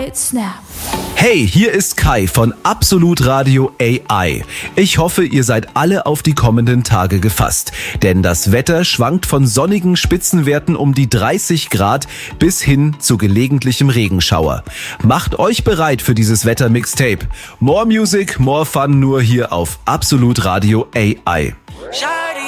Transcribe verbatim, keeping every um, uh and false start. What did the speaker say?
right snap. Hey, hier ist Kai von Absolut Radio A I. Ich hoffe, ihr seid alle auf die kommenden Tage gefasst. Denn das Wetter schwankt von sonnigen Spitzenwerten um die dreißig Grad bis hin zu gelegentlichem Regenschauer. Macht euch bereit für dieses Wetter-Mixtape. More Music, more Fun nur hier auf Absolut Radio A I.